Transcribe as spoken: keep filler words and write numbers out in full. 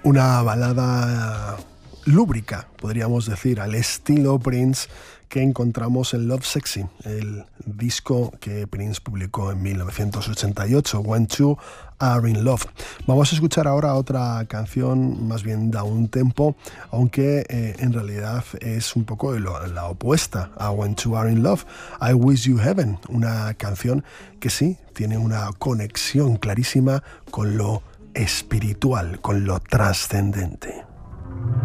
Una balada lúbrica, podríamos decir, al estilo Prince, que encontramos en Love Sexy, el disco que Prince publicó en mil novecientos ochenta y ocho, When Two Are in Love. Vamos a escuchar ahora otra canción más bien da un tempo, aunque eh, en realidad es un poco lo, la opuesta a When Two Are in Love, I Wish You Heaven, una canción que sí tiene una conexión clarísima con lo espiritual, con lo trascendente.